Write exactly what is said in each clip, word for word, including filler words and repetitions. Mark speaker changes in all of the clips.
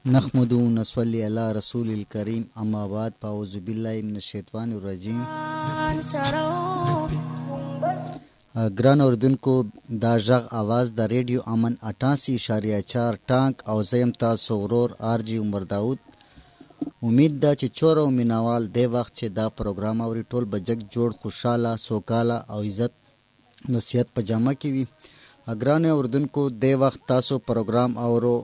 Speaker 1: نحمد و نصلي على رسول الكريم اما بعد فاعوذ بالله من الشیطان الرجیم. ګران اوردونکو دا غږ आवाज د ریډیو امن اٹھاسی اشاریه چار ټانک او زیم تاسو ورور آرجی عمر داود. امید ده چې چور او مینوال د وخت چې دا پروګرام اوري ټول بجک جوړ خوشاله سوکاله او عزت نصیحت په جامه کې وي. ګران اوردونکو د وخت تاسو پروګرام اورو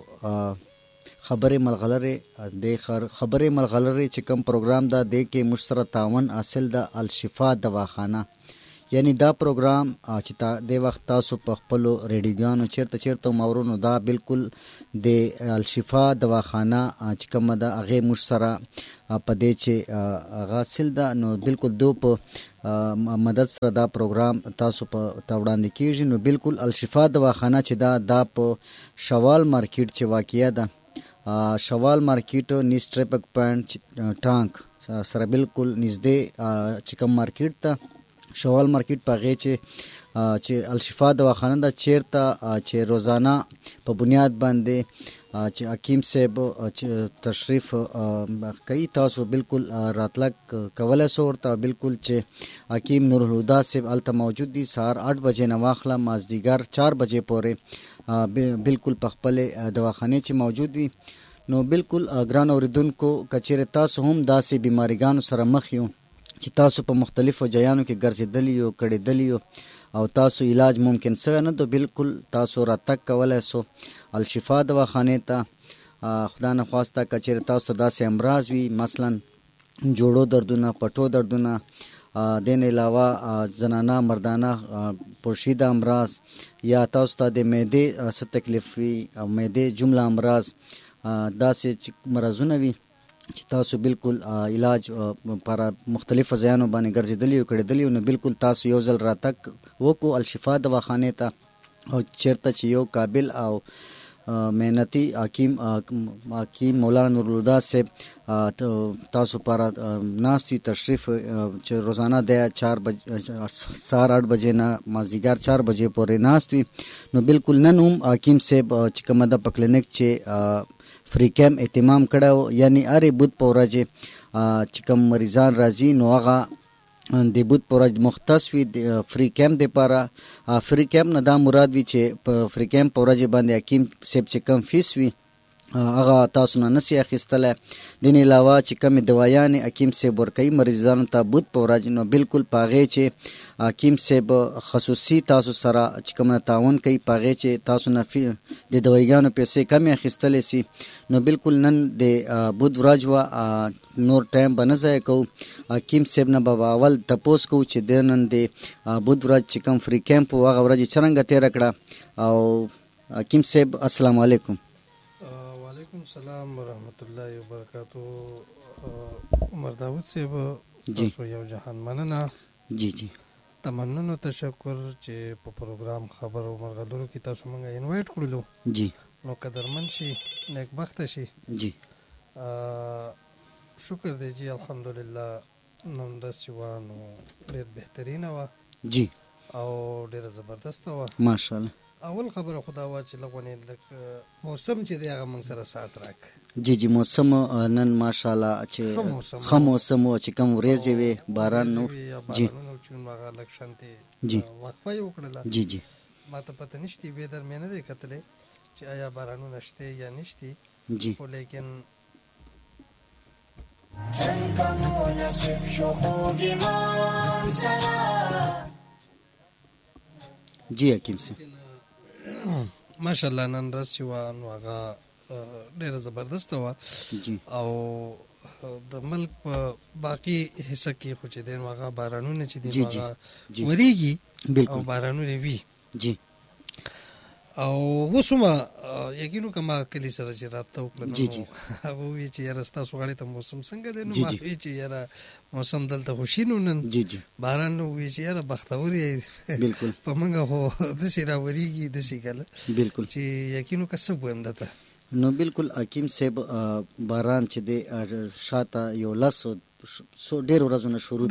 Speaker 1: خبرې ملغلره د خبرې ملغلره چې کوم پروګرام دا د کې مشترک تعاون حاصل د الشفا دواخانه، یعنی دا پروګرام چې تا د وخت تاسو په خپل ریډیوګانو چیرته چیرته مورونو دا بالکل د الشفا دواخانه چې کوم دا هغه مشترک په دې چې غاسل دا نو بالکل دو په مدد سره دا پروګرام تاسو په تاوړاندې کیږي. نو بالکل الشفا دواخانه چې دا دا په شوال مارکیټ چې واقعیا ده، شوال مارکیټ نیس ټریپک پوینټ ټانک سره بالکل نږدې چې کوم مارکیټ ته شوال مارکیټ په غي چې چې الشفا دواخانه دا چیرته چې روزانه په بنیاد باندې چې حکیم صاحب تشریف کوي، تاسو بالکل راتلک کولای سو ورته بالکل چې حکیم نور الهدى صاحب الته موجود دي. سهار آٹھ بجې نه واخله مازدیګر چار بجې پورې بالکل په خپل دواخانه چې موجود وي. نو بالکل ګران اوریدونکو کچېره تاسو هم داسې بیماریګانو سره مخ یو چې تاسو په مختلفو ځایانو کې ګرځېدلی یو کړېدلی یو او تاسو علاج ممکن سوی نه، نو بالکل تاسو راتګ کولی سو الشفا دواخانې ته. خدا نه خواسته کچېره تاسو داسې امراض وي، مثلا جوړو دردونه، پټو دردونه، دین علاوه زنانه مردانه پوشیده امراض، یا تاسو ته د معدې څه تکلیف وي او معدې جمله امراض، داسې مرضونه وي چې تاسو بالکل علاج پر مختلف ځایانو باندې ګرځېدلی او کړېدلی، نو بالکل تاسو یو ځل راتګ وکړو الشفا دواخانې ته. او چیرته چې یو قابل او محنتي حکیم حکیم مولانا نور الهدى صاحب تاسو پر ناست وي تشریف چې روزانه د چار بج سهار آٹھ بجې نه مازدیګر چار بجې پورې ناست وي. نو بالکل نن هم حکیم صاحب چې کومه د په کلینک چې فری کیمپ اهتمام کړو، یعنی هرې بود په ورځ چې کوم مریضان راځي نو هغه د بود په ورځ مختص وي د فری کیمپ دپاره. فری کیمپ نه دا مراد وي چې په فری کیمپ په ورځ باندې حکیم صاحب چې کم فیس وي هغه تاسو نه نسی اخیستلی. دین علاوه چې کمې دوایانې حکیم صاحب ورکوي مریضانو ته بود په ورځ، نو بالکل په هغې چې حکیم صاحب خصوصي تاسو سره چې کومه تعاون کوي په هغې چې تاسو نه د دوایګانو پیسې کمې اخیستلی سي. نو بالکل نن د بود ورځ وه، نور ټایم به نه ضایع کوو. حکیم صاحب نه به اول تپوس کوو چې د نن د بود ورځ چې کوم فری کیمپ و هغه ورځ څرنګه تېره کړه. او حکیم صاحب السلام علیکم.
Speaker 2: وعلیکم السلام ورحمت الله وبرکاتو. عمر داود صاحب تاسو یو جهان مننه.
Speaker 1: جی جی
Speaker 2: تمنن او تشکر چې په پروګرام خبر او مرغلرو کې تاسو مونږه انوایټ کړلو.
Speaker 1: جی
Speaker 2: نو قدرمن شي، نیکبخته شي.
Speaker 1: جی
Speaker 2: شکر دی جی الحمدلله. نن ورځ چې وه نو ډېر بهترینه وه
Speaker 1: جی
Speaker 2: او ډېره زبردسته وه
Speaker 1: ماشاءالله.
Speaker 2: اول خبره خدا وه چې لږ لږ موسم چې دی هغه موږ سره سات راک.
Speaker 1: جی جی موسم نن ماشاءالله چې ښه موسم و چې کوم ورېځې وې باران نو جی
Speaker 2: هغه لږ شانتې
Speaker 1: جی
Speaker 2: وقفه یې وکړله.
Speaker 1: جی جی
Speaker 2: ما ته پته نشتی ویدر مې نه دی کتلی چې آیا بارانونه شته یا نشتی،
Speaker 1: جی
Speaker 2: خو لیکن
Speaker 1: جی حکیم صاحب
Speaker 2: ماشاءالله نن ورځ چې وه نو هغه ډېره زبردسته وه.
Speaker 1: جی
Speaker 2: او د ملک په باقي حصه کې خو چې دی نو هغه بارانونه چې دي
Speaker 1: جی
Speaker 2: نو
Speaker 1: جی
Speaker 2: هغه
Speaker 1: جی
Speaker 2: ورېږي او
Speaker 1: بالکل
Speaker 2: بارانونه وي.
Speaker 1: جی
Speaker 2: او اوس هم یقین که ما کلي سره چې رابطه وکړه
Speaker 1: جی جی
Speaker 2: نو هغه وویل چې یاره ستاسو غاړې ته موسم څنګه دی؟ نو
Speaker 1: جی
Speaker 2: ما
Speaker 1: جی
Speaker 2: وویل چې یاره موسم دلته خو شین و نن
Speaker 1: جی جی
Speaker 2: باران. نو وویل چې یاره بختور یې
Speaker 1: بالکل
Speaker 2: په موږ خو داسې راورېږي داسې که
Speaker 1: بالکل
Speaker 2: چې یقین که څه ووایم درته.
Speaker 1: نو بالکل حکیم صاحب باران چې د شاته یو لاسو سو ډیر ورځونه شروع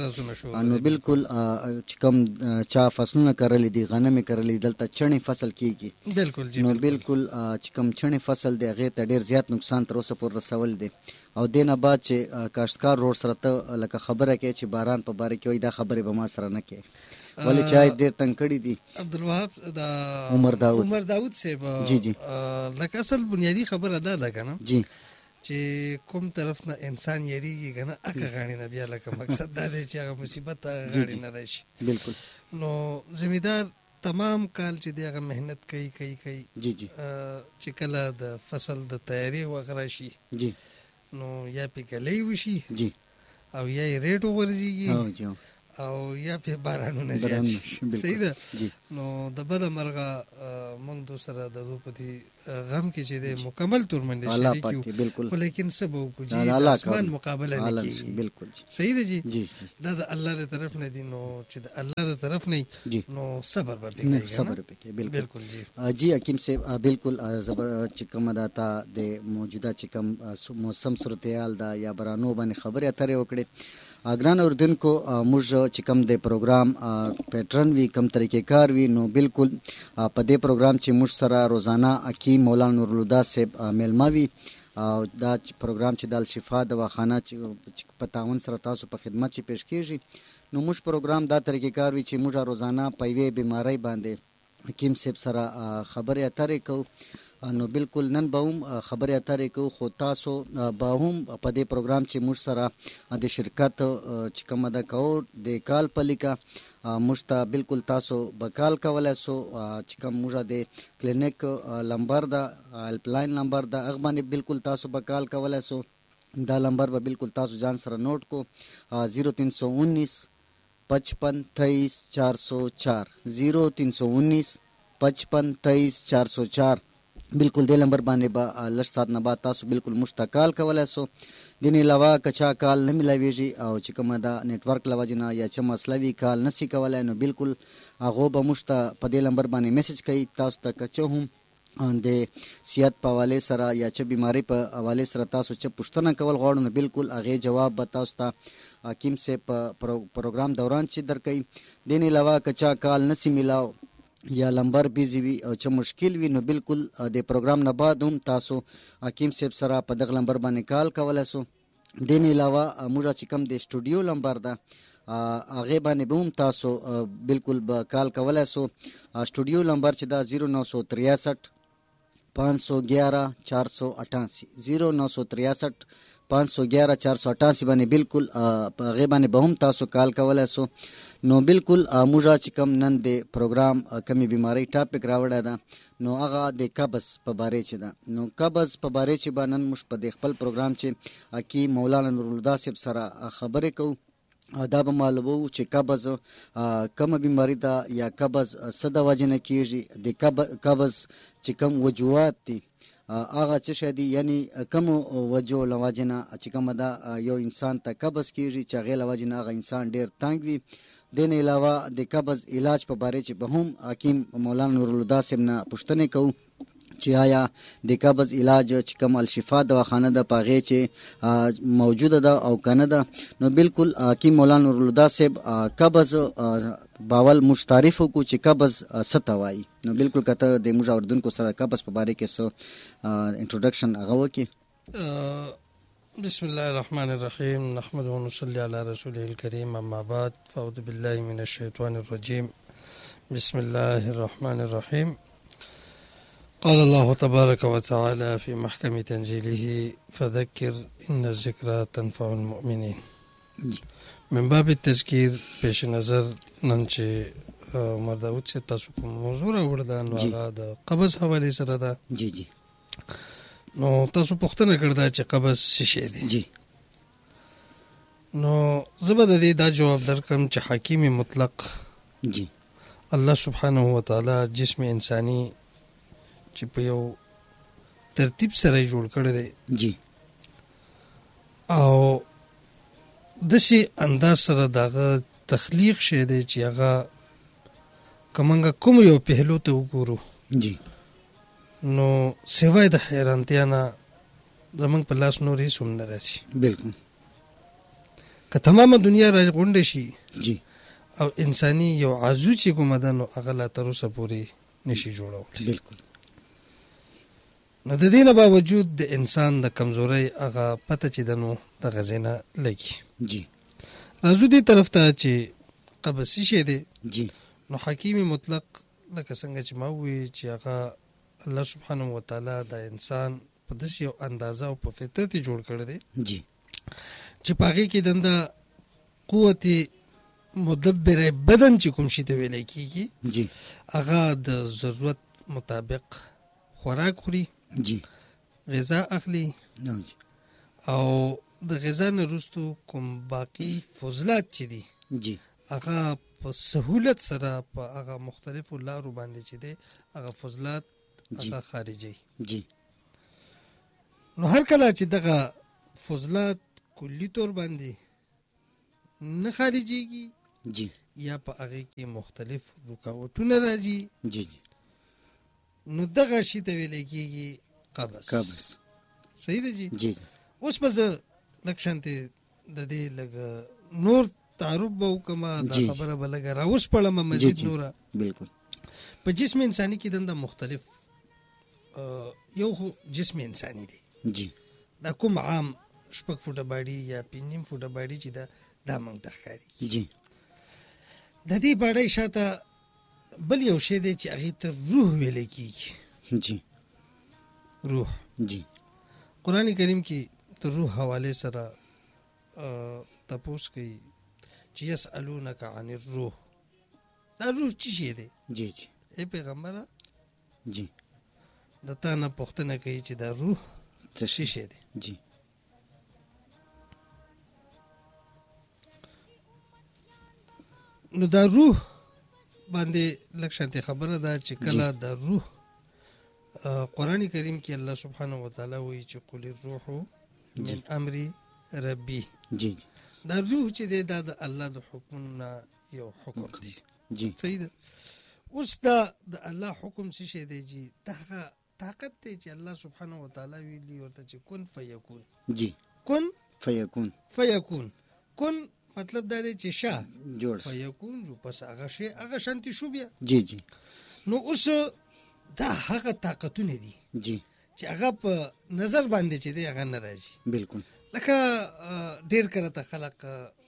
Speaker 1: دي نو بالکل چې کوم چا فصلونه کرلي دي غنم کرلي دلته چڼې فصل کیږي
Speaker 2: بالکل جی
Speaker 1: نو بالکل چې کوم چڼې فصل دی هغه ته ډیر زیات نقصان تر اوسه پورې رسول دي او دینه بعد چې کاشتکار روډ سره ته لکه خبره کوي چې باران په باره کې وای دا خبره به ما سره نه کوي ولی چای ډیر تنگ کړی دي.
Speaker 2: عبدالوهاب دا
Speaker 1: عمر داود
Speaker 2: عمر داود صاحب
Speaker 1: جی جی
Speaker 2: لکه اصل بنیادی خبره دا ده کنه
Speaker 1: جی
Speaker 2: چې کوم طرف نه انسان یریږي کنه اګه غاڼې نه بیا لکه مقصد دا دی چې هغه مصیبت غاڼې نه راشي.
Speaker 1: بالکل
Speaker 2: نو زمیدار تمام کال چې دغه مهنت کوي کوي کوي
Speaker 1: جی جی
Speaker 2: چې کله د فصل د تیاری وغیرہ شي
Speaker 1: جی
Speaker 2: نو یا په کلی وشي
Speaker 1: جی
Speaker 2: او یا ریټ ورزيږي
Speaker 1: او جی
Speaker 2: او یا په بارانونه زیات شي. صحیح ده. نو د بل مرغه موږ دو سره د دوپتی غم کې چې د مکمل تور منډه شریکو ولیکن سبو کو جی اسمان مقابله نه کی.
Speaker 1: بالکل
Speaker 2: صحیح ده جی
Speaker 1: جی
Speaker 2: دا د الله تر طرف نه دي نو چې د الله تر طرف نه نو صبر به کوي
Speaker 1: صبر به کوي.
Speaker 2: بالکل جی
Speaker 1: جی حکیم صاحب بالکل چې کوم دا تا د موجوده چې کوم موسم صورتحال دا یا برانو باندې خبره اترې وکړي ګران اوردونکو موږ چې کوم د پروګرام پیټرن وی کوم طریقې کار وی نو بالکل په دې پروګرام چې موږ سره روزانه حکیم مولانا نورالهدی صاحب میلمه وي او دا پروګرام چې د الشفا دواخانه چې په تعاون سره تاسو په خدمت چې پیش کیږي نو موږ پروګرام دا طریقې کار وی چې موږ روزانه په یوې بیماری باندې حکیم صاحب سره خبرې اترې کوو نو بالکل نن به هم خبرې اترې کوو خو تاسو به هم په دې پروګرام چې موږ سره د شرکت چې کومه ده کوو د کال په لیکه موږ ته بالکل تاسو به کال کولی سو چې کوم موږ د کلینیک لمبر ده هیلپ لاین لمبر ده هغه باندې بالکل تاسو به کال کولی سو. دا لمبر به بالکل تاسو ځان سره نوٹ کو زیرو تین سو انیس پچپن تیئیس چار سو چار زیرو تین سو انیس پچپن تیئیس چار سو چار بالکل دې لمبر باندې به لږ ساعت نه بعد تاسو بالکل مشتکال کولی سو. دین علاوه کچا کال نه ملاویږي او چې کومه دا نیټورک له وجې نه یا چې مسله وي کال نسی کولی نو بالکل هغو به موږ ته په دې لمبر باندې میسج کوي. تاسو ته که څه هم د صحت په حوالې سره یا چې بیماری په حوالې سره تاسو چې پوښتنه کول غواړو نو بالکل هغې جواب به تاسو ته حکیم صاحب په پروګرام دوران چې درکوي. دین علاوه کچا کال نسی میلاو یا لمبر بیزی وي او چې مشکل وي نو بالکل د پروګرام نه بعد هم تاسو حکیم صاحب سره په دغه لمبر باندې کال کولی سو. دین علاوه موږ چې کوم د سټوډیو لمبر ده هغې باندې به هم تاسو بالکل به کال کولی سو. سټوډیو لمبر چې دا زیرو نو سو تریاسٹھ پانچ سو گیارہ چار سو اٹھاسی زیرو نو سو تریاسٹھ پانچ سو گیارہ چار سو اٹھاسی باندې بالکل هغې باندې به هم تاسو کال کولی سو. نو بالکل موږ چې کوم نن د پروګرام کمی بیماری ټاپک راوړی ده نو هغه د قبض په باره چې ده. نو قبض په باره چې به نن موږ په د خپل پروګرام چې حکیم مولانا نورالهدی صاحب سره خبرې کوو دا به معلومو چې قبض کومه بیماری ده یا قبض څه د وجې نه کېږي. د قبض چې کوم وجوهات دي هغه څه شی دي یعنی کوم وجو له وجې نه چې کومه ده یو انسان ته قبض کېږي چې هغې له وجې نه هغه انسان ډېر تنګ وي. دین علاوه د قبض علاج په باره چې به هم حکیم مولانا نورالهدی صاحب نه پوښتنې کوو چې آیا د قبض علاج چې کوم الشفا دواخانه ده په هغې چې موجوده ده او که نه ده نو بالکل حکیم مولانا نورالهدی صاحب قبض باول موږ تعریف وکړو چې قبض څه ته وایي. نو بالکل که ته د موږ اورېدونکو سره قبض په باره کې څه انټروډکشن هغه وکړي.
Speaker 2: بسم الله الرحمن الرحيم نحمد ونصلي على رسوله الكريم أما بعد فأعوذ بالله من الشيطان الرجيم بسم الله الرحمن الرحيم. قال الله تبارك وتعالى في محكم تنزيله فذكر إن الذكرى تنفع المؤمنين. من باب التذكير پیش نظر نن چې عمر داود سے تاسو کوم موضوع راوړل نو هغه د قبض حواله سره ده.
Speaker 1: جی جی
Speaker 2: نو تاسو پوښتنه کړدا چې قبض څه شی دی.
Speaker 1: جی
Speaker 2: نو زبر د دې دا جواب درکم چې حکیم مطلق
Speaker 1: جی
Speaker 2: الله سبحانه و تعالی جسم انساني چې په یو ترتیب سره جوړ کړی دی
Speaker 1: جی
Speaker 2: او دسی انداز سره دغه تخلیق شه دی چې هغه کومنګ کوم یو پهلو ته وګورو
Speaker 1: جی
Speaker 2: نو سیوای د حیرانتیا نه زمونږ په لاس نور هېڅ هم نه راځي.
Speaker 1: بالکل.
Speaker 2: که تمامه دنیا را غونډه شي
Speaker 1: جی
Speaker 2: او انساني یو عضو چې کومه ده نو هغه لا تر اوسه پورې نشي جوړولی.
Speaker 1: بالکل.
Speaker 2: نو د دې نه باوجود د انسان د کمزورۍ هغه پته چې ده نو دغه ځای نه لګي.
Speaker 1: جی
Speaker 2: راځو دې طرف ته چې قبض څه شی دی.
Speaker 1: جی
Speaker 2: نو حکیم مطلق لکه څنګه چې ما وویل چې هغه الله سبحانه وتعالی د انسان په داسې یو اندازه او په فطرت یې جوړ کړی دی
Speaker 1: جی
Speaker 2: چې په هغې کې دنده قوت مدبر بدن چې کوم شي ته ویلی کېږي
Speaker 1: جی
Speaker 2: هغه د ضرورت مطابق خوراک خوري،
Speaker 1: جی
Speaker 2: غذا اخلي
Speaker 1: نو جی
Speaker 2: او د غذا نه وروستو کوم باقي فضلات چې دي
Speaker 1: جی
Speaker 2: هغه په سهولت سره په هغه مختلفو لارو باندې چې دی هغه فضلات هغه خارجي.
Speaker 1: جی
Speaker 2: نو هر کله چې دغه فضلات کلی طور باندې نه خارجيږي
Speaker 1: جی
Speaker 2: یا په هغې کې مختلف رکاوټونه راځي
Speaker 1: جی جی
Speaker 2: نو دغه شي ته ویلی کېږي قبض.
Speaker 1: قبض
Speaker 2: صحیح ده جی.
Speaker 1: جی
Speaker 2: اوس به زه لږ شانتې د دې لږ نور تعارف به وکړم، دا خبره به لږه را وسپړم مزید نوره.
Speaker 1: بالکل.
Speaker 2: په جسم انساني کې دنده مختلف یو خو جسم انساني دی
Speaker 1: جی
Speaker 2: دا کوم عام شپږ فوټه باډي یا پنځم فوټه باډي چې دا دا موږ ته ښکاري.
Speaker 1: جی
Speaker 2: د دې باډۍ شاته بل یو شی دی چې هغې ته روح ویلی کېږي.
Speaker 1: جی
Speaker 2: روح.
Speaker 1: جی
Speaker 2: قرآن کریم کې د روح حوالې سره تپوس کوي چې یسألونک عن الروح. دا روح څه شی دی؟
Speaker 1: جی جی
Speaker 2: ای پیغمبره
Speaker 1: جی
Speaker 2: د تا نه پوښتنه کوي چې دا روح څه شی دی؟
Speaker 1: جی
Speaker 2: نو دا روح باندې لږ شانتې خبره ده چې کله د روح قرآن کریم کې الله سبحانه وتعالی وایي چې قل الروح من امر ربي.
Speaker 1: جی جی
Speaker 2: دا روح چې دی دا د الله د حکم نه یو حکم دی.
Speaker 1: جی
Speaker 2: صحیح ده. اوس دا د الله حکم څه شی دی چې دغه طاقت دی چې الله سبحانه وتعالی ویلي ورته چې کن فیکون.
Speaker 1: جی
Speaker 2: کن
Speaker 1: فیکون.
Speaker 2: فیکون کن مطلب دا دی چې شا
Speaker 1: جوړ
Speaker 2: فیکون جو پس هغه شی هغه شانتي شو بیا.
Speaker 1: جی جی
Speaker 2: نو اوس دا هغه طاقتونه دي
Speaker 1: جی
Speaker 2: چې هغه په نظر باندې چې دی هغه نه راځي.
Speaker 1: بالکل.
Speaker 2: لکه ډېر کله ته خلق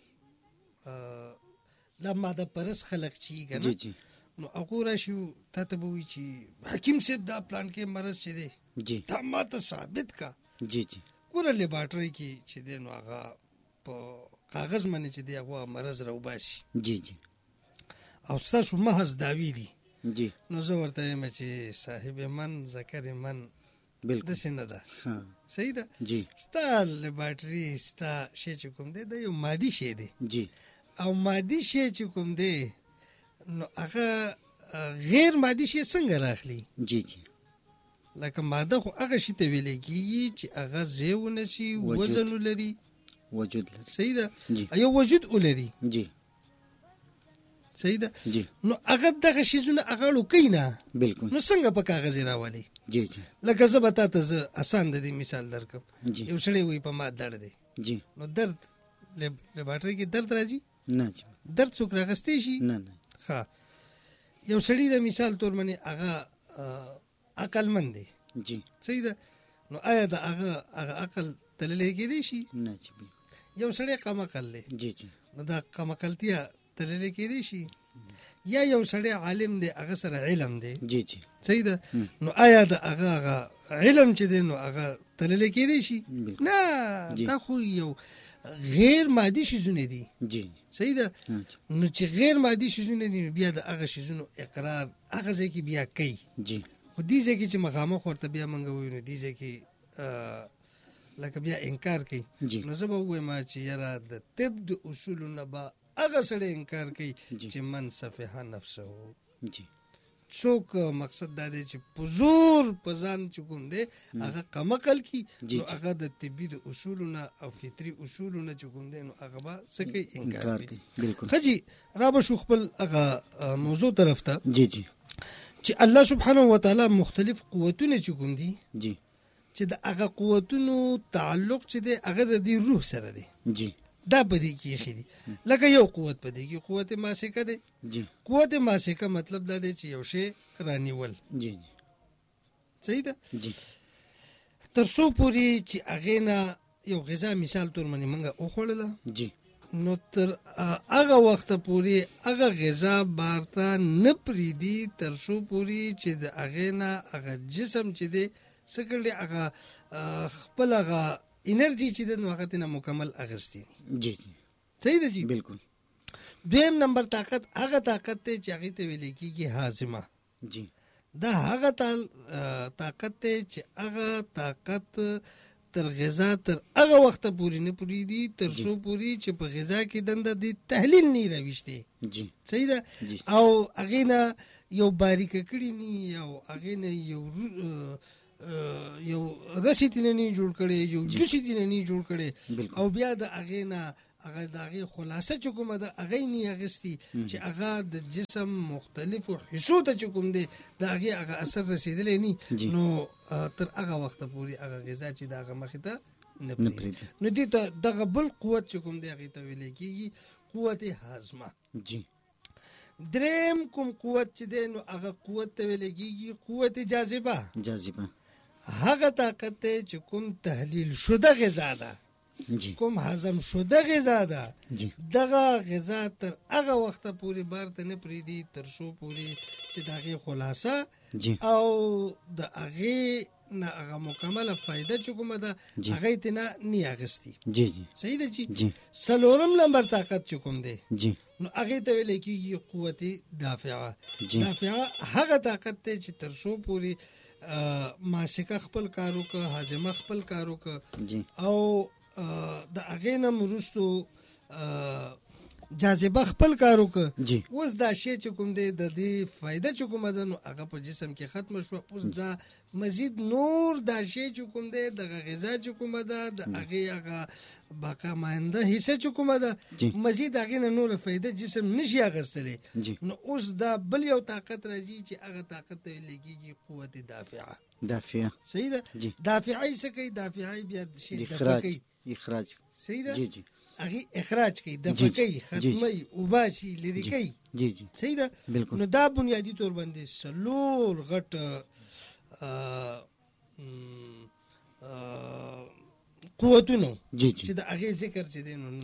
Speaker 2: دا ماده پرست خلق چې که
Speaker 1: جی
Speaker 2: نه
Speaker 1: جی
Speaker 2: نو هغو راشي تا ته به وایي چې حکیم صاحب دا پلان کې مرض چې دی
Speaker 1: جی
Speaker 2: دا ما ته ثابت کا.
Speaker 1: جی جی
Speaker 2: ګوره لیبارټرۍ کې چې دی نو هغه په کاغذ باندې چې دی هغه مرض راوباسي.
Speaker 1: جی جی
Speaker 2: او ستاسو محض دعوی دي.
Speaker 1: جی
Speaker 2: نو زه ورته یم چې صاحب من ذکر من
Speaker 1: بالکل
Speaker 2: داسې نه ده.
Speaker 1: ها
Speaker 2: صحیح ده.
Speaker 1: جی
Speaker 2: ستا لیبارټري ستا شی چې کوم دی دا یو مادي شی دی
Speaker 1: جی
Speaker 2: او مادي شی چې کوم دی نو هغه غیر مادي شی څنګه راخلي؟
Speaker 1: جی جی
Speaker 2: لکه ماده خو هغه شي ته ویلی کېږي چې هغه ځای ونسي، وزن ولري.
Speaker 1: وجود لري.
Speaker 2: صحیح ده.
Speaker 1: جی
Speaker 2: یو وجود ولري.
Speaker 1: جی
Speaker 2: صحیح ده.
Speaker 1: جی
Speaker 2: نو هغه دغه شیزونه هغه لوکوي نه.
Speaker 1: بالکل.
Speaker 2: نو څنګه په کاغذ راولي؟
Speaker 1: جی جی
Speaker 2: لکه زه به تا ته زه اسان د دې مثال درکړم.
Speaker 1: جی
Speaker 2: یو سړی وایي په ما درد دی.
Speaker 1: جی
Speaker 2: نو درد لیبارټرۍ کې درد راځي؟
Speaker 1: نه جی
Speaker 2: درد څوک راغستی شي؟
Speaker 1: نه نه.
Speaker 2: ښه یو سړی د مثال طور باندې هغه عقلمند دی.
Speaker 1: جی
Speaker 2: صحیح ده. نو آیا د هغه هغه عقل تللی کېدی شي؟
Speaker 1: نه جی
Speaker 2: یو سړی کم عقل دی.
Speaker 1: جی جی
Speaker 2: نو دا کم عقلتیا تللی کېدی شي؟ یا یو سړی عالم دی هغه سره علم دی.
Speaker 1: جی جی
Speaker 2: صحیح ده. نو آیا د هغه هغه علم چې دی نو هغه تللی کېدی شي؟ نه دا خو یو غیر مادي شیزونه دي.
Speaker 1: جی
Speaker 2: صحیح ده. نو چې غیر مادي شیزونه دي بیا د هغه شیزونو اقرار هغه ځای کې بیا کوي.
Speaker 1: جی
Speaker 2: خو دې ځای کې چې مخامخ ورته بیا موږ ووایو نو دې ځای کې لکه بیا انکار کوي. نو زه به ووایم چې یاره د طب د اصولو نه به هغه سړی انکار کوي چې من صفحه نفسه.
Speaker 1: جی
Speaker 2: څوک مقصد دا دی چې په زور په ځان چې کوم دی هغه کم عقل کي نو هغه د طبي د اصولو نه او فطري اصولو نه چې کوم دی نو هغه به څه کوي؟ انکار کوي.
Speaker 1: بالکل.
Speaker 2: ښه جي را به شو خپل هغه موضوع طرف ته
Speaker 1: جی جی
Speaker 2: چې الله سبحانه وتعالی مختلف قوتونه چې کوم دي
Speaker 1: جی
Speaker 2: چې د هغه قوتونو تعلق چې دی هغه د دې روح سره دی
Speaker 1: جی
Speaker 2: دا په دې کې خېدي لکه یو قوت په دې کې قوت ماسکه دی
Speaker 1: جی
Speaker 2: قوت ماسکه مطلب دا دی چې یو شی رانیول
Speaker 1: جی جی
Speaker 2: صحیح ده
Speaker 1: جی
Speaker 2: تر څو پورې چې هغې نه یو غذا مثال طور باندې موږ وخوړله
Speaker 1: جی
Speaker 2: نو تر هغه وخته پورې هغه غذا بارته نه پرېږدي تر څو پورې چې د هغې نه هغه جسم چې دی څه کړي هغه خپل هغه انرژي چې د نو هغه تنه مکمل اغستی
Speaker 1: جی جی
Speaker 2: صحیح ده جی
Speaker 1: بالکل
Speaker 2: دویم نمبر طاقت هغه طاقت ته چې هغه ته ویل کېږي هاضمه
Speaker 1: جی
Speaker 2: دا هغه طاقت ته چې هغه طاقت تر غذا تر هغه وخت پورې نه پوریږي تر څو پورې چې په غذا کې دنده د تحلیل نه راوښتي
Speaker 1: جی
Speaker 2: صحیح ده او هغه نه یو باریک کړي نه او هغه نه یو یو رسیدنه نه جوړ کړي یو جوسیدنه نه جوړ کړي او بیا د هغه نه هغه د هغه خلاصه چې کومه د هغه نه اغستی چې هغه د جسم مختلفو حصو ته چې کوم دی د هغه هغه اثر رسیدلی نه نو تر هغه وخت پورې هغه غذا چې د هغه مخې ته نه پرېږدي نو دې ته دغه بل قوت چې کوم دی هغې ته ویل کېږي قوت هاضمه
Speaker 1: جی
Speaker 2: دریم کوم قوت چې دی نو هغه قوت ته ویل کېږي قوت جاذبه
Speaker 1: جاذبه
Speaker 2: هغه طاقت دی چې کوم تحلیل شده غذا ده
Speaker 1: جی
Speaker 2: کوم هضم شده غذا ده
Speaker 1: جی
Speaker 2: دغه غذا تر هغه وخت پورې بارته نه پرېږدي تر څو پورې چې د هغې خلاصه
Speaker 1: جی
Speaker 2: او د هغې نه هغه مکمله فایده چې کومه ده هغې ته نه نه اخیستي
Speaker 1: جی جی
Speaker 2: صحیح ده جی
Speaker 1: جی
Speaker 2: څلورم نمبر طاقت چې کوم دی
Speaker 1: جی
Speaker 2: نو هغې ته ویلی کېږي قوت دافعه
Speaker 1: جی
Speaker 2: دافعه هغه طاقت دی چې تر څو پورې ماسکه خپل کار وکړه هاضمه خپل کار وکړه
Speaker 1: جی
Speaker 2: او د هغې نه وروستو جاذبه خپل کار وکړه
Speaker 1: جی
Speaker 2: اوس دا شی چې کوم دی د دې فایده چې کومه ده نو هغه په جسم کې ختمه شوه اوس دا مزید نور دا شی چې کوم دی دغه غذا چې کومه ده د هغې هغه باقا مانده حصه چې کومه ده مزید هغې نه نوره فایده جسم نشي اخیستلی نو اوس دا بل یو طاقت راځي چې هغه طاقت ته ویل کېږي قوت دافعه
Speaker 1: دافعه
Speaker 2: صحیح ده دافعه یې څه کوي دافعه یې بیا شی دفع کوي
Speaker 1: اخراج
Speaker 2: صحیح ده
Speaker 1: جی جی
Speaker 2: هغه اخراج کوي دفع کوي ختمي وباسي لري کوي
Speaker 1: جی جی
Speaker 2: صحیح ده
Speaker 1: بالکل
Speaker 2: نو دا بنیادی طور باندې سلور غټ قوتونه چې د هغې ذکر چې دی نو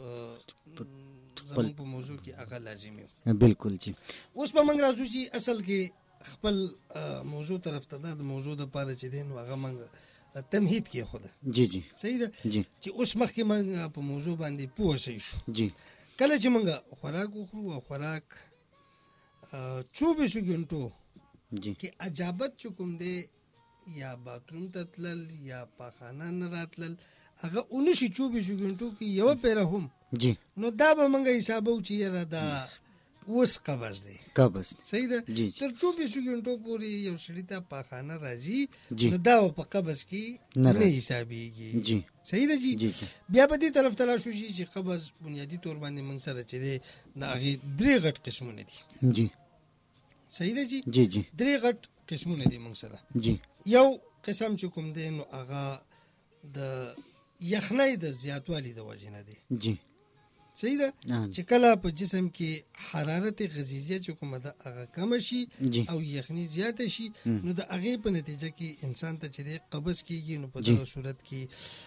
Speaker 2: زموږ په موضوع کې هغه لازم یو
Speaker 1: بالکل جی
Speaker 2: اوس به موږ راځو چې اصل کې خپل موضوع طرف ته دا د موضوع دپاره چې دی نو هغه موږ تمهید کې خوده
Speaker 1: جی جی
Speaker 2: صحیح ده
Speaker 1: جی
Speaker 2: چې اوس مخکې موږ په موضوع باندې پوه شئ شو
Speaker 1: جی
Speaker 2: کله چې موږ خوراک وخورو او خوراک چوبیسو ګنټو
Speaker 1: جی
Speaker 2: کې اجابت چې کوم دی یا باتروم ته تلل یا پاخانه نه راتلل هغه اونشي چوبیسو ګنټو کې یوه پیره هم
Speaker 1: جی
Speaker 2: نو دا به موږ حسابو چې یاره دا اوس قبض دی
Speaker 1: قبض
Speaker 2: صحیح ده
Speaker 1: جی
Speaker 2: تر چوبیسو ګنټو پورې یو سړي ته پاخانه راځي
Speaker 1: جی
Speaker 2: نو دا په قبض کې
Speaker 1: نه
Speaker 2: نه حسابېږي
Speaker 1: جی
Speaker 2: صحیح ده جی
Speaker 1: جی جی
Speaker 2: بیا په دې طرف ته راشو چې قبض بنیادي طور باندې موږ سره چې دی د هغې درې غټ قسمونه دي
Speaker 1: جی
Speaker 2: صحیح ده جی
Speaker 1: جی جی
Speaker 2: درې غټ قسمونه دي موږ سره
Speaker 1: جی
Speaker 2: یو قسم چې کوم دی نو هغه د یخنۍ د زیاتوالي د وجې نه دی
Speaker 1: جی
Speaker 2: صحیح ده چې کله په جسم کې حرارت غذیزیه چې کومه ده هغه کمه شي او یخني زیاته شي نو د هغې په نتیجه کې انسان ته چې دی قبض کېږي نو په دغه صورت کې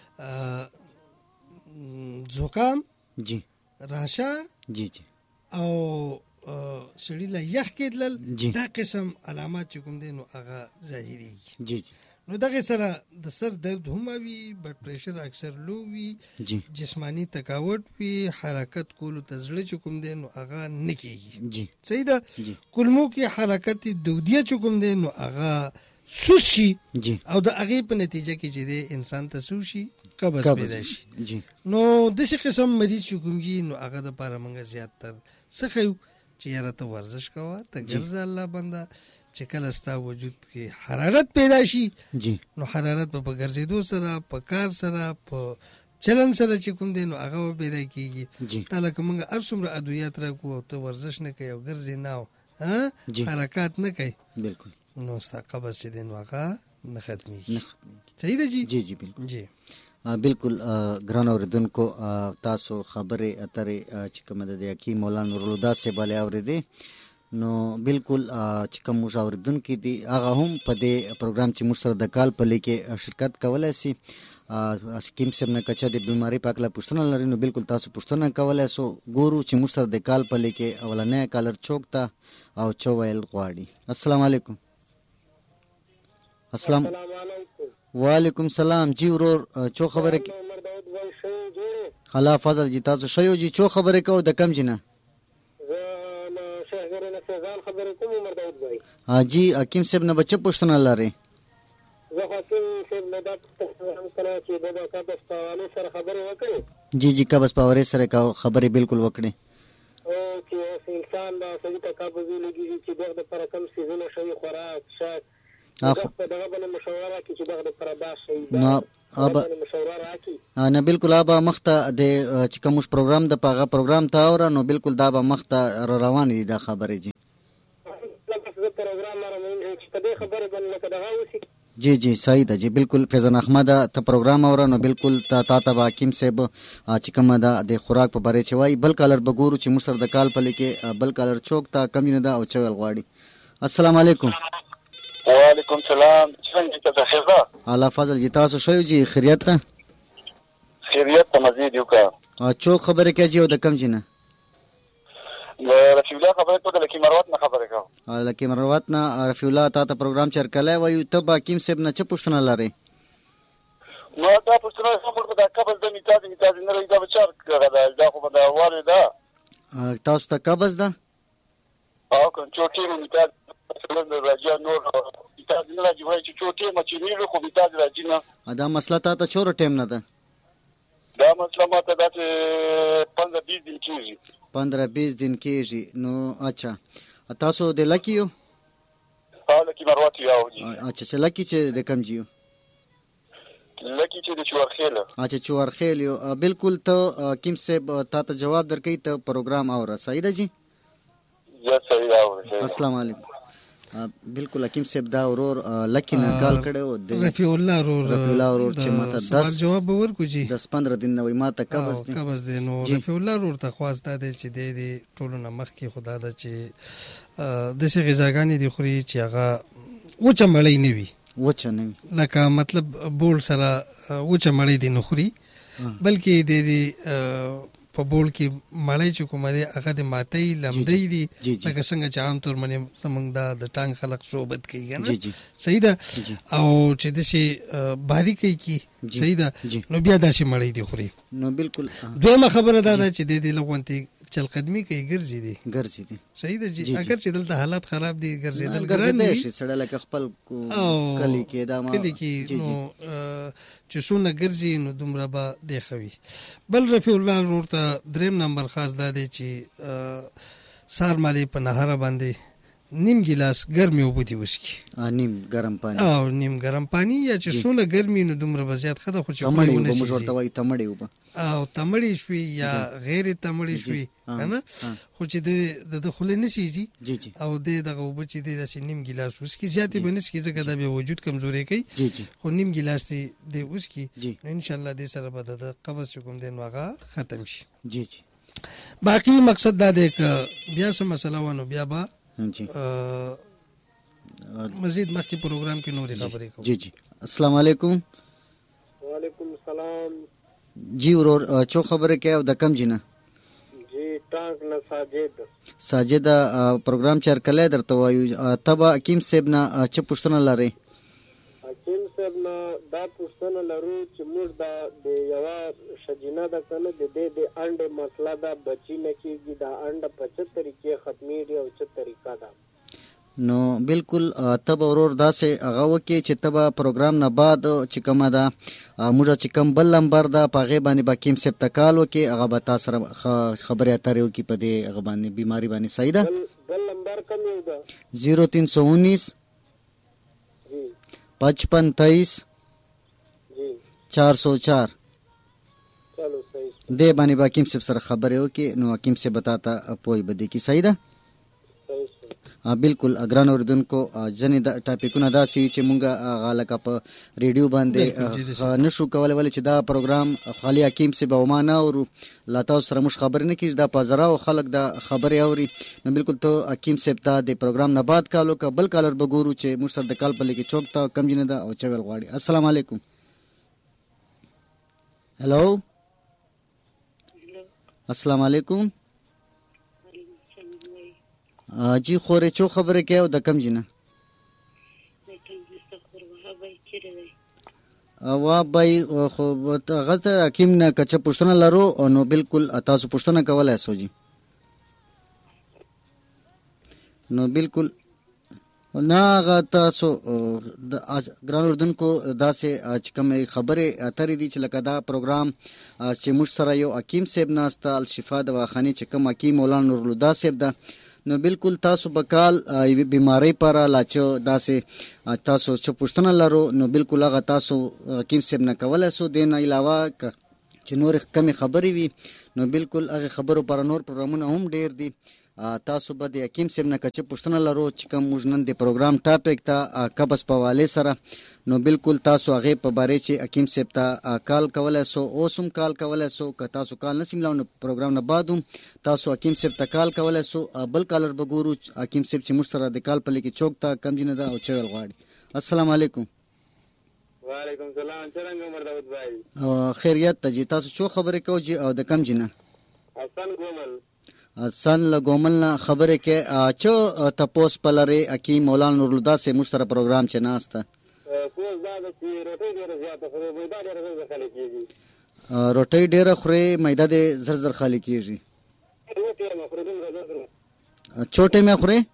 Speaker 2: زکام
Speaker 1: جی
Speaker 2: راشه
Speaker 1: جی جی
Speaker 2: او سړي له یخ کېدلل دا قسم علامات چې کوم دی نو هغه ظاهرېږي
Speaker 1: جی جی
Speaker 2: نو دغه سره د سر درد هم وي بلډ پریشر اکثر لو وي جسمانی تکاوت وي حرکت کولو ته زړه چې کوم دی نو هغه نه کېږي
Speaker 1: جی
Speaker 2: صحیح ده کولمو کې حرکت دودیه چې کوم دی نو هغه سوس شي او د هغې په نتیجه کې چې دی انسان ته سو شي قبض پیدا شي نو داسې قسم مریض چې کوم وي نو هغه دپاره موږ زیاتتر څه ښیو چې یاره ته ورزش کوه ته ګرځه الله بنده چې کله ستا وجود کې حرارت پیدا شي نو حرارت به په ګرځېدو سره په کار سره په چلن سره چې کوم دی نو هغه به پیدا کېږي تا لکه موږ هر څومره ادویات راکړو او ته ورزش نه کوې او ګرځې نه او ها حرکات نه کوي
Speaker 1: بالکل
Speaker 2: نو ستا قبض چې دی نو هغه نه ختمېږي. صحیح ده جی؟
Speaker 1: جی جی بالکل
Speaker 2: جی
Speaker 1: بالکل. ګران اورېدونکو تاسو خبرې اترې چې کومه ده د حکیم مولانا نورالهدی صاحب علی اورېدې نو بالکل چې کوم موږ اورېدونکي دي هغه هم په دې پروګرام چې موږ سره د کال پلې کې شرکت کولی سي. حکیم صاحب نه که چا د بیمارۍ په هکله پوښتنه لري نو بالکل تاسو پوښتنه کولی سو. ګورو چې موږ سره د کال پلې کې اولنی کالر څوک ته او څه ویل غواړي. السلام علیکم. السلام وعلیکم سلام. جی ورور چو خبره کې خلا فضل جی تاسو شیو جی چو خبره کو د کم جنه ها جی حکیم صاحب نه بچ پوښتنه لري.
Speaker 3: زه حکیم صاحب نه دا پوښتنه کړه چې د قبض په حواله سره خبرې وکړي.
Speaker 1: جی جی قبض په حواله سره خبرې بالکل وکړي.
Speaker 3: او چې انسان دا سړي ته قبض ولګي چې دغه لپاره کوم څیزونه شوي خوراک شاک دغه دغه باندې مشوره کوي چې دغه لپاره دا شي
Speaker 1: نو ابا نه بالکل ابا مخته د چې کوم پروګرام د پاغه پروګرام تا اور نو بالکل دا به مخته روان دي دا خبرې جی. جی جی صحیح ده جی بالکل. فیضان احمد ته پروګرام اور نو بالکل تا تا ته حکیم صاحب چې کومه ده د خوراک په باره چې وای بل کالر بګورو چې موږ سره د کال په لیکه بل کالر چوک تا کم نه ده او چول غواړي. السلام علیکم.
Speaker 4: وعلیکم سلام. څنګه ته خیر ده؟
Speaker 1: الله فضل جی تاسو شوی جی خیریت ته؟
Speaker 4: خیریت ته مزید یو کا.
Speaker 1: ا چو خبره کوي او د کم جنه؟
Speaker 4: رفیع الله خبره کوي د لکی مروت نه خبره کوي.
Speaker 1: ا لکی مروت نه رفیع الله تا ته پروګرام چر کله وایو ته با حکیم صاحب نه چ پوښتنه لري؟
Speaker 4: نو دا پوښتنه کوم دا قبض د میتاز میتاز نه لري دا بچار دا دا خو دا واره ده.
Speaker 1: تاسو ته قبض ده؟
Speaker 4: او کوم چوټي میتاز څنګه راځي نور میتاز نه راځي وایي چې چوټي مچنی خو میتاز راځي نه.
Speaker 1: دا مسله تا ته چور ټیم نه ده؟
Speaker 4: دا مسله ماته دا چې پندرہ بیس دن کېږي.
Speaker 1: پندرہ بیس دن کېږي. نو اچھا تاسو د لکی یو؟
Speaker 4: ها لکی مروت یو جی.
Speaker 1: اچھا چې لکی چې د کم جیو؟
Speaker 4: لکی چې د چورخیل.
Speaker 1: اچھا چورخیل یو. بالکل ته حکیم صاحب تا ته جواب درکې ته پروګرام اور صحیح ده جی؟
Speaker 4: یا صحیح اور.
Speaker 1: السلام علیکم. بالکل حکیم صاحب دا ورور لکی نه کال کړو د
Speaker 2: رفیع الله ورور
Speaker 1: رفیع الله ورور چې ماته
Speaker 2: سوال جواب ورکو جی
Speaker 1: دس پندرہ دن نو ماته قبض دي
Speaker 2: قبض دي. نو رفیع الله ورور ته خواسته دي چې د دې ټولو نه مخکې خدا ده چې د شي غذاګانی دي خوري چې هغه وچه مړی نه وي.
Speaker 1: وچه نه وي
Speaker 2: لکه مطلب بول سره وچه مړی دي نه خوري بلکې د دې په بول کې مړی چې کومه دی هغه د ماتۍ لمدی دي لکه څنګه چې عام طور باندې زموږ دا د ټانګ خلک صحبت کوي کنه صحیح ده او چې داسې باریکۍ کې صحیح ده نو بیا داسې مړی دي خوري.
Speaker 1: نو بالکل
Speaker 2: دویمه خبره دا ده چې د دې لغونتې چل قدمي کوي ګرځي دي
Speaker 1: ګرځي دي
Speaker 2: صحیح ده جی. اگر چې دلته حالات خراب دي ګرځېدل
Speaker 1: ګران دي سړی لکه خپل کلی کې دا ما
Speaker 2: کلی کې نو چې څونه ګرځي نو دومره به دی خوي. بل رفیع الله ورور ته دریم نمبر خاص دا دی چې سار مالی په نهاره باندې نیم ګلاس ګرمې اوبه دي وڅښي.
Speaker 1: نیم ګرم پانی
Speaker 2: او نیم ګرم پانی یا چې څونه ګرمي نو دومره به زیات ښه ده خو چې
Speaker 1: تمړې اوبه موږ ورته وایو تمړې اوبه
Speaker 2: او تمړې شوي یا غیر تمړې شوي کنه خو چې د د خولې نه شي او د دغه اوبه چې دی داسې نیم ګلاس وڅښي زیاتې به نه څښي ځکه دا بیا وجود کمزوری کوي خو نیم ګلاس دی وڅښي نو انشاءالله دې سره به د قبض چې کوم دی نو هغه ختم شي.
Speaker 1: جی جی
Speaker 2: باقي مقصد دا دی که بیا څه مسله وانو بیا به
Speaker 1: جی
Speaker 2: مزید مخکې پروګرام کې نورې خبرې کوو.
Speaker 1: جی جی السلام علیکم.
Speaker 3: وعلیکم السلام.
Speaker 1: جی ورور چو خبره کوي او د کم جنه؟
Speaker 3: جی ټانک نه ساجد.
Speaker 1: ساجد پروګرام چر کله درته وایو تبا حکیم صاحب نه چ پوښتنه لري؟
Speaker 3: حکیم صاحب نه دا پوښتنه لرو چې موږ دا د یو شجینه د کنه د دې د انډ مسله دا بچی نه کیږي دا انډ په څه طریقې ختمېږي او څه طریقه ده؟
Speaker 1: نو بالکل تب ورور داسې هغه وکړي چې تبا پروګرام نه بعد چې کومه ده موږ چې کوم بل نمبر ده په هغې باندې به حکیم صاحب ته کال وکړي هغه به تا سره خبرې اترې وکړي په دې هغه باندې بیماري باندې. صحیح ده؟
Speaker 3: بل نمبر کوم یو ده؟
Speaker 1: زیرو تین سو انیس پچپن تیئیس چار سو چار دې باندې به حکیم صاحب سره خبرې وکړي نو حکیم صاحب به تا ته پوی به دی کې. صحیح ده؟ بالکل ګران اوریدونکو ځنې د ټاپکونه داسې چې مونږه غالکه په ریډیو باندې نشو کولای ولې چې دا پروګرام خالي حکیم صاحب او ما نه اورو لا تاسو سره موږ خبرې نه کیږي دا په زراو خلک دا خبرې اوري نو بالکل ته حکیم صاحب ته د پروګرام نه بعد کالو که بل کالر به ګورو چې موږ سره د کال په لیکې چوک ته کم جنه ده او چویل غواړي. السلام علیکم. هلو السلام علیکم. جی خورې چو خبرې کوي او د کم جنه وا بای خو غته حکیم نه کچ پښتنه لرو نو بالکل تاسو پښتنه کولای سو جی نو بالکل نه غا تاسو ګران اردوونکو داسې چې کوم خبرې اترې دي چې لکه دا پروګرام چې موږ سره یو حکیم صاحب ناسته الشفا دواخانه چې کوم حکیم مولانا نورالهدی صاحب ده نو بالکل تاسو بکال بیماری پر لاچو داسې تاسو چې پښتنه لرو نو بالکل هغه تاسو حکیم صاحب نه کولای سو دین علاوه چې نور کمی خبرې وي نو بالکل هغه خبرو پر نور پروګرامونه هم ډیر دي تاسو به د حکیم صاحب نه کچ پښتنه لرو چې کوم موږ نن د پروګرام ټاپک ته قبض په والے سره نو بالکل تاسو هغه په باره چې حکیم صاحب ته کال کولای سو اوسم کال کولای سو که تاسو کال نسیم لاو پروګرام نه بعدوم تاسو حکیم صاحب ته کال کولای سو بل کالر به ګورو حکیم صاحب چې موږ سره د کال په لیکې چوک ته کم جنه ده او چویل غواړي. السلام علیکم.
Speaker 3: وعلیکم السلام. څنګه عمر داود بھائی
Speaker 1: خیریت ته جی تاسو چو خبرې کو جی او د کم جنه
Speaker 3: حسن ګومل
Speaker 1: سن لګومل نه خبره کې چې تپوس پلره حکیم مولانا نورالهدی سے موږ سره پروګرام چې ناسته
Speaker 3: پوس دا چې روټي ډیره زیاته خوري میدا ډیره زر خالي کیږي
Speaker 1: روټي ډیره خوري میدا دې زر زر خالي کیږي چوټه مې خوري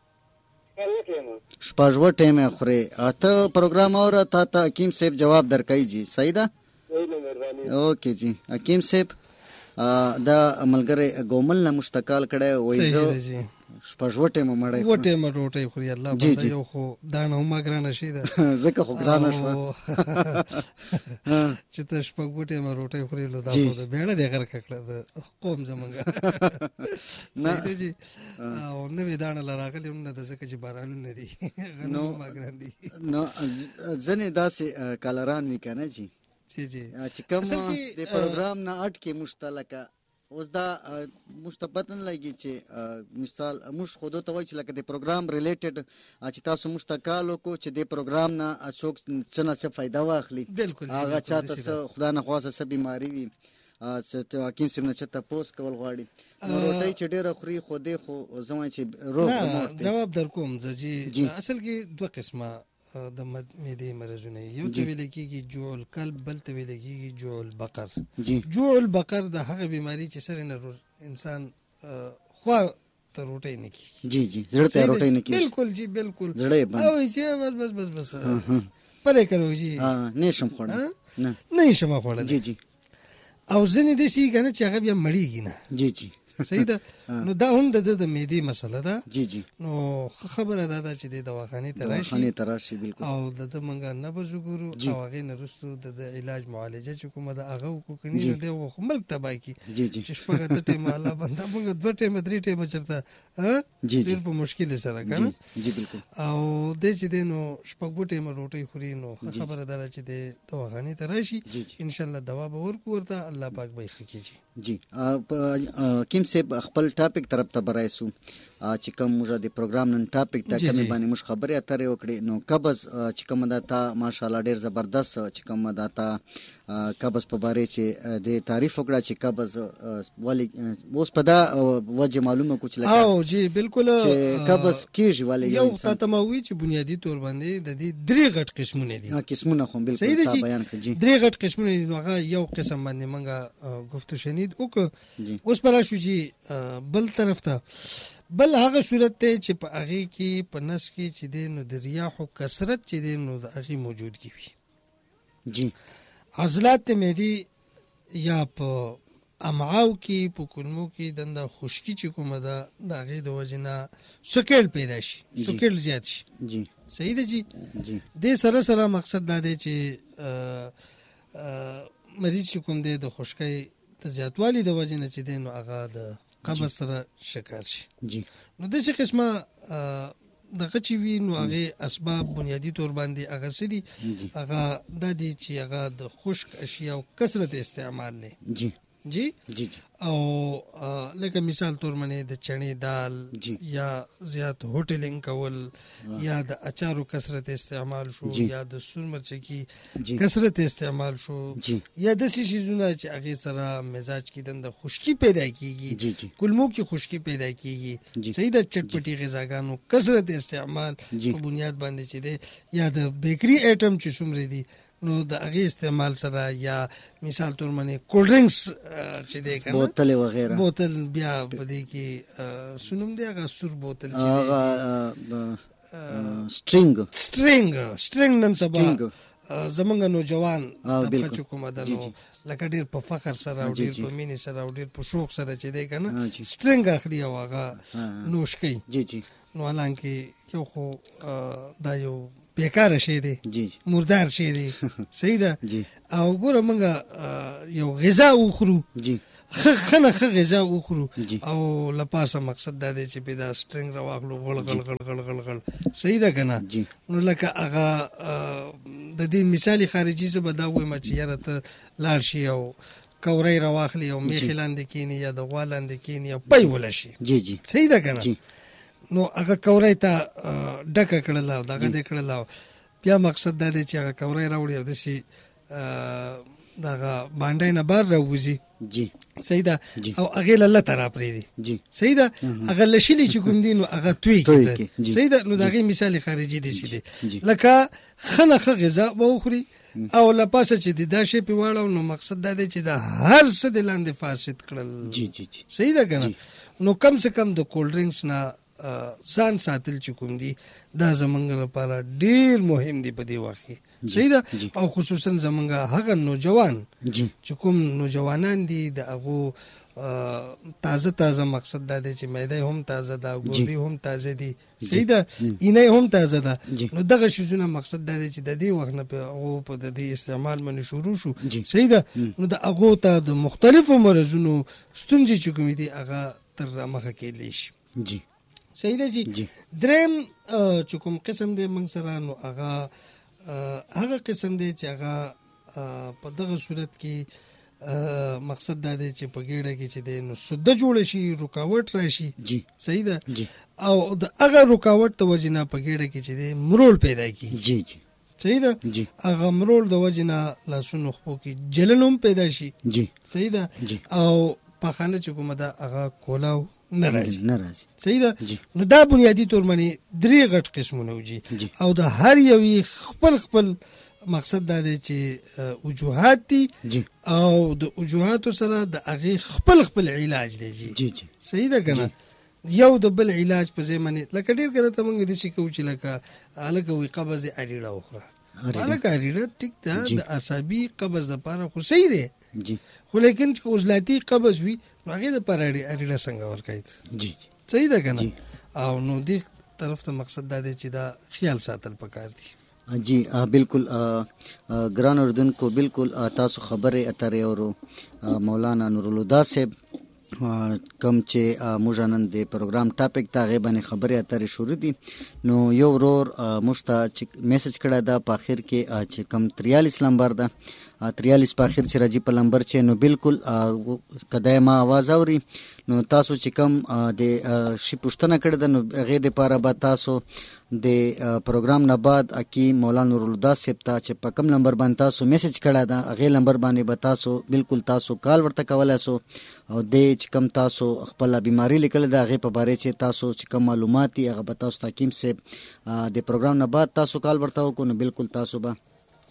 Speaker 1: شپږ وټه مې خوري اته پروګرام اور تا ته حکیم صاحب جواب درکای جی صحیح ده اوکے جی حکیم صاحب دا ملګری ګومل نه مشتقال کړه وای زه شپږوټه مې مړای
Speaker 2: وټه مې روټي خوري الله باندې یو خو دا نه ما ګرانه شي دا
Speaker 1: زکه خو ګرانه شو
Speaker 2: چې ته شپږوټه مې روټي خوري لو دا په بیړه دې غر کړه د قوم زمونږه نه جی او نو ودانه لراغلی نه د زکه چې باران نه دي نو ما ګران دي
Speaker 1: نو ځنه داسې کالران وکنه جی
Speaker 2: جی جی
Speaker 1: چې کوم د پروګرام نه اټ کې مشتلکه اوس دا مشتپتن لګي چې مثال موږ خود ته وایي چې لکه د پروګرام ریلیټډ چې تاسو مشتقالو کو چې د پروګرام نه څوک څنګه څه فائدہ واخلي هغه چاته خدا نه خواسته څه بیماری وي څه حکیم سم نه چته پوس کول غواړي نو روټي چې ډیره خوري خو دې خو زما چې روغ
Speaker 2: جواب در کوم جی اصل کې دوه قسمه د معدې مرزونه یو ته ویل کېږي جوع القلب بل ته ویل کېږي جوع البقر جوع البقر د هغه بیماری چې سره نه انسان خوا ته روټي نه کېږي
Speaker 1: جی جی زړه ته روټي نه کېږي
Speaker 2: بالکل جی بالکل
Speaker 1: زړه
Speaker 2: او چې بس بس بس بس پرې کړو جی
Speaker 1: ها نه شم خوړل
Speaker 2: نه نه شم خوړل
Speaker 1: جی جی
Speaker 2: او ځنې د شي کنه چې هغه بیا مړیږي نه
Speaker 1: جی جی
Speaker 2: صحیح ده نو دا هم د د معدې مسله ده
Speaker 1: جی جی
Speaker 2: نو خبره ده چې د دواخانه ته راشي
Speaker 1: دواخانه ته راشي بالکل
Speaker 2: او د منګه نه بزګورو او هغه نه رسو د علاج معالجه چې کومه ده هغه کو کني نو د ملک تبای کی
Speaker 1: جی جی
Speaker 2: چې شپږه د ټیمه الله بنده موږ دوه ټیمه درې ټیمه چرته ها
Speaker 1: جی جی
Speaker 2: په مشکل سره کنه
Speaker 1: جی بالکل
Speaker 2: او د چې دینو شپږ ټیمه روټي خوري نو خبره ده چې د دواخانه ته راشي ان شاء الله دوا به ورکو ورته الله پاک به خکېږي
Speaker 1: جی کیم صاحب خپل ټاپک طرف ته برایسو چې کوم موږ د پروګرام نن ټاپک ته کوم باندې موږ خبرې اترې وکړې نو قبض چې کوم دا تا ماشاءالله ډیر زبردست چې کوم دا تا قبض په باره چې د تعریف وکړه چې قبض ولی اوس په دا وجه معلومه کو چې
Speaker 2: او جی بالکل
Speaker 1: چې قبض کیږي ولی
Speaker 2: یو تاسو چې بنیادی تور باندې د دې درې غټ قسمونه دي
Speaker 1: ها قسمونه خو بالکل تا بیان کړي
Speaker 2: درې غټ قسمونه دي هغه یو قسم باندې منګه گفتو شنید او اوس پر شو چې بل طرف ته بل هغه صورت ته چې په هغه کې په نس کې چې د نو د ریاح او کثرت چې د نو د هغه موجودګي وي
Speaker 1: جی
Speaker 2: عضلات معدې یا په امعاو کې په کولمو کې دنده خشکی چې کومه ده د هغه د وجنه سکل پیدا شي سکل زیات شي
Speaker 1: جی
Speaker 2: صحیح ده جی
Speaker 1: جی
Speaker 2: د سره سره مقصد دا دی چې مریض چې کوم دی د خشکۍ د زیاتوالي د وجنه چې د نو هغه د قبض سره شکار شي.
Speaker 1: جی
Speaker 2: نو داسې قسمه دغه چې وي نو هغې اسباب بنیادي طور باندې هغه څه دي، هغه دا دي چې هغه د خشک اشیاو کثرت استعمال دی.
Speaker 1: جی
Speaker 2: جی
Speaker 1: جی جی
Speaker 2: او لکه مثال طور باندې د چڼې دال یا زیات هوټلینګ کول یا د اچارو کثرت استعمال شو یا د سور مرچکي کثرت استعمال شو یا داسې شیزونه چې هغې سره مزاج کې دنده خشکي پیدا کېږي، کلمو کې خشکي پیدا کېږي، صحیح ده. چټپټي غذاګانو کثرت استعمال په بنیاد باندې چې دی یا د بیکري ایټم چې څومره دي نو د هغې استعمال سره یا مثال طور باندې کولډ ډرنکس چې دی که نه
Speaker 1: بوتل وغیره
Speaker 2: بوتل بیا په دې کې څه نوم دی هغه سور بوتل
Speaker 1: سټرینګ
Speaker 2: سټرینګ سټرینګ نن سبا زمونږ نوجوان طبقه چې کومه ده نو لکه ډېر په فخر سره او ډېر په مینې سره او ډېر په شوق سره چې دی که نه سټرینګ اخلي او هغه نوش کوي. نو حالانکې یو خو دا یو بیکاره شی دی، مردار شی دی، صحیح ده. او ګوره موږ یو غذا وخورو، ښه نه ښه غذا وخورو او له پاسه مقصد دا دی چې پې دا سټرینګ راواخلو غړ غړ غړ غړ غړ غړ، صحیح ده که نه. نو لکه هغه د دې مثالي خارجي زه به دا ووایم چې یاره ته لاړ شي او کوری راواخلي او میخې لاندې کښېني یا د غوا لاندې کښېني او پی ولشي، صحیح ده که نه. نو هغه کوری ته ډکه کړله او دغه دې کړله او بیا مقصد دا دی چې هغه کوری راوړي او داسې دغه بانډۍ نه بار راوځي، صحیح ده، او هغې له لته را پرېږدي، صحیح ده. هغه لشلي چې کوم دي نو هغه توی کړي، صحیح ده. نو د هغې مثالي خارجي داسې دی لکه ښه نه ښه غذا به وخوري او له پاسه چې د دا شی پې واړو نو مقصد دا دی چې د هر څه د لاندې فاسد کړل، صحیح ده که نه. نو کم سے کم د کولډ ډرنکس نه ځان ساتل چې کوم دي دا زمونږ لپاره ډېر مهم دي په دې وخت کې، صحیح ده. او خصوصا زمونږ هغه نوجوان چې کوم نوجوانان دي د هغو تازه تازه مقصد دا دی چې معده هم تازه ده، ګردې هم تازه دي، صحیح ده، اینه هم تازه ده. نو دغه شیزونه مقصد دا دی چې د دې وخت نه په هغو په د دې استعمال باندې شروع شو، صحیح ده. نو د هغو ته د مختلفو مرضونو ستونزې چې کومې دي هغه تر رامخه کېدلی شي، صحیح ده. جی دریم چې کوم قسم دی موږ سره نو هغه هغه قسم دی چې هغه په دغه صورت کې مقصد دا دی چې په ګېډه کې چې دی نو سده جوړه شي، رکاوټ راشي، صحیح ده. او د هغه رکاوټ د وجې نه په ګېډه کې چې دی مرول پیدا کېږي، صحیح ده. هغه مرول د وجې نه لاسونو خپو کې جلن هم پیدا شي، صحیح ده. او پخانه چې کومه ده هغه کولاو نه راځي، صحیح ده. نو دا بنیادي طور باندې درې غټ قسمونه وجي او د هر یوې خپل خپل مقصد دا دی چې وجوهات دي او د وجوهاتو سره د هغې خپل خپل علاج دی، صحیح ده که نه. یو د بل علاج په ځای باندې لکه ډېر کله ته موږ داسې کوو چې لکه هلکه وایي قبض یې اریړه وخوره، هلکه اریړه ټیک ده د اعصابي قبض دپاره خو صحیح دی، خو لیکن چې عضلاتي قبض وي نو هغې دپاره اریړه څنګه ورکوي، صحیح ده که نه. او نو دې طرف ته مقصد دا دی چې دا خیال ساتل پکار دي.
Speaker 1: جی بالکل ګران اردوونکو، بالکل تاسو خبرې اترې اورو مولانا نورالهدی صاحب کوم چې موږ نن د پروګرام ټاپک ته هغې باندې خبرې اترې شروع دي. نو یو ورور موږ ته چې میسج کړی ده په اخر کې چې کوم تریالیس نمبر ده تریالیس په اخر چې راځي په نمبر چې نو بالکل که دی ما آواز اوري نو تاسو چې کوم د شي پوښتنه کړې ده نو هغې دپاره به تاسو د پروګرام نه بعد اکی مولانا نورالهدی صاحب ته چې په کوم نمبر باندې تاسو میسج کړی ده هغې نمبر باندې به تاسو بالکل تاسو کال ورته کولی سو او د چې کوم تاسو خپله بیماري لیکلې ده هغې په باره چې تاسو چې کوم معلومات دي هغه به تاسو ته حکیم صاحب د پروګرام نه بعد تاسو کال ورته وکړو نو بالکل تاسو به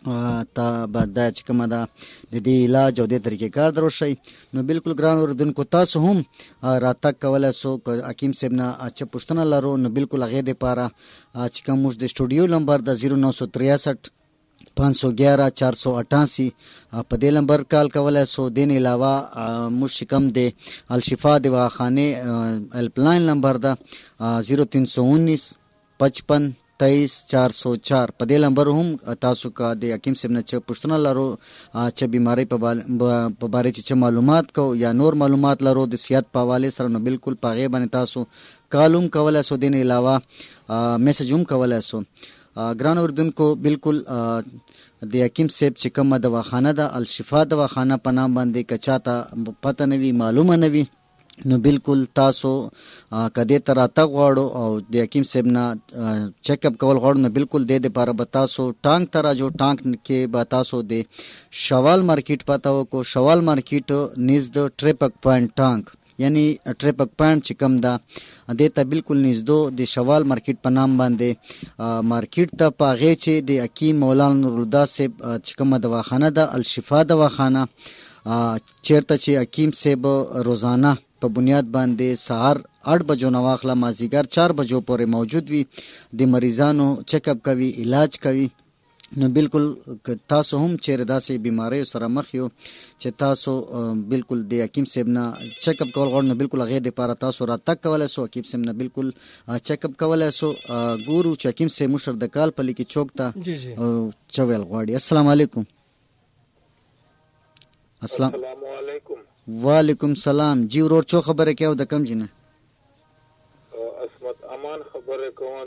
Speaker 1: تا به دا چې کومه ده د دې علاج او دې طریقې کار در وښئ. نو بالکل ګران اورېدونکو تاسو هم راتګ کولی سو که حکیم صاحب نه چې پوښتنه لرو نو بالکل هغې دپاره چې کوم موږ د سټوډیو نمبر د زیرو نو سو تریاسٹھ پانچ سو گیارہ چار سو اٹھاسی په دې نمبر کال کولی سو. دین علاوه موږ چې کوم د الشفا دواخانې هیلپ لاین نمبر ده زیرو تین سو انیس پچپن तेईस चार सौ चार په دې نمبر هم تاسو کا د حکیم صاحب نه چې پوښتنه لرو چې بیماری په باره کې معلومات کو یا نور معلومات لرو د صحت په حواله سره نو بالکل پاغه باندې تاسو کالوم کولای سو دین علاوه میسج هم کولای سو. ګران اوردونکو بالکل د حکیم صاحب چې کومه دواخانه ده الشفا دواخانه په نام باندې کچاته پته نوي معلومه نوي نو بالکل تاسو کدی تر اته غواړو او د حکیم صاحب نه چیک اپ کول غواړو نو بالکل د دې لپاره به تاسو ټانک تر جو ټانک کې به تاسو د شوال مارکیټ پتاو کو شوال مارکیټ نزد ټریپک پوینټ ټانک یعنی ټریپک پوینټ چې کوم دا د ته بالکل نږدې د شوال مارکیټ په نام باندې مارکیټ ته پاغه چې د حکیم مولانا نورالله صاحب چې کومه دواخانه ده الشفا دواخانه چیرته چې حکیم صاحب روزانه په بنیاد باندې سهار आठ بجو نه واخله مازیګر چار بجو پورې موجود وي د مریضانو چیک اپ کوي علاج کوي نو بالکل تاسو هم چیرې داسې بیماری سره مخ یو چې تاسو بالکل د حکیم صاحب نه چیک اپ کول غواړئ نو بالکل هغه د لپاره تاسو راتګ کولای سو حکیم صاحب نه بالکل چیک اپ کولای سو ګورو چې حکیم صاحب مشر د کال په لیکي چوک ته چویل غواړي. السلام علیکم. السلام
Speaker 5: علیکم.
Speaker 1: وعلیکم سلام. جی ورور چو خبره کیاو د کم جنه
Speaker 5: اسمت امان خبره کوم